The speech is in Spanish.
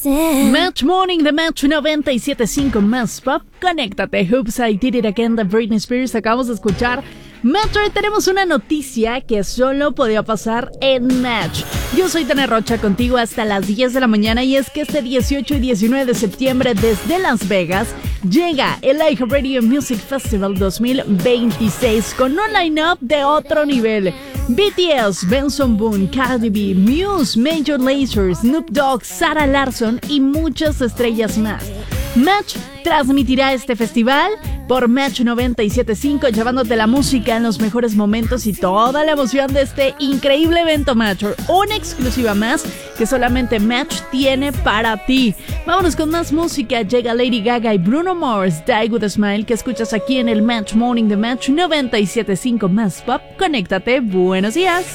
Match Morning de Match 97.5 más pop. Conéctate. Oops, I Did It Again de Britney Spears. Acabamos de escuchar. Match, hoy tenemos una noticia que solo podía pasar en Match. Yo soy Tania Rocha, contigo hasta las 10 de la mañana, y es que este 18 y 19 de septiembre desde Las Vegas llega el iHeartRadio Music Festival 2026 con un line-up de otro nivel. BTS, Benson Boone, Cardi B, Muse, Major Lazer, Snoop Dogg, Sarah Larsson y muchas estrellas más. Match transmitirá este festival por Match 97.5, llevándote la música en los mejores momentos y toda la emoción de este increíble evento Match. Una exclusiva más que solamente Match tiene para ti. Vámonos con más música. Llega Lady Gaga y Bruno Mars, Die With A Smile, que escuchas aquí en el Match Morning de Match 97.5 más pop. Conéctate. Buenos días.